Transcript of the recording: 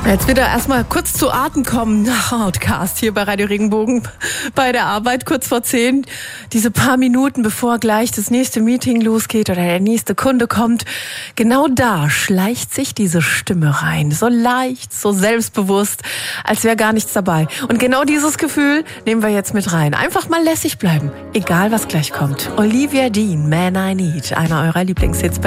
Jetzt wieder erstmal kurz zu Atem kommen. Outcast hier bei Radio Regenbogen bei der Arbeit, kurz vor 10. Diese paar Minuten, bevor gleich das nächste Meeting losgeht oder der nächste Kunde kommt. Genau da schleicht sich diese Stimme rein. So leicht, so selbstbewusst, als wäre gar nichts dabei. Und genau dieses Gefühl nehmen wir jetzt mit rein. Einfach mal lässig bleiben, egal was gleich kommt. Olivia Dean, Man I Need, einer eurer Lieblingshits.